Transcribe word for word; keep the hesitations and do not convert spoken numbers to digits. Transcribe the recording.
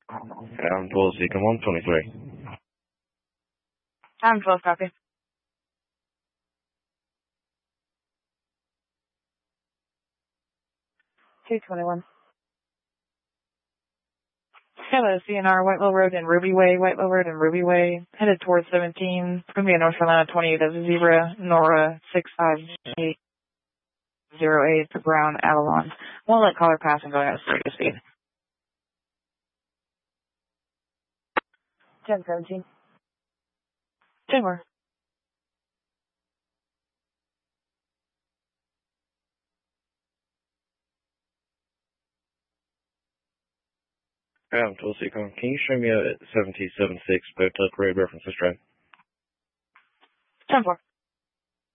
Um, twelve Seacom one twenty-three. I'm twelve, copy. two twenty-one. Hello, C N R, Whitewell Road and Ruby Way, Whitewell Road and Ruby Way, headed towards seventeen, Columbia, North Carolina, twenty-eight as a zebra, Nora, six five eight zero eight, Brown, Avalon. Won't let caller pass and going at a speed. ten seventeen. ten more. Um, twelve Seacom, can you show me a seventy seventy-six Boat Road reference this train? ten four.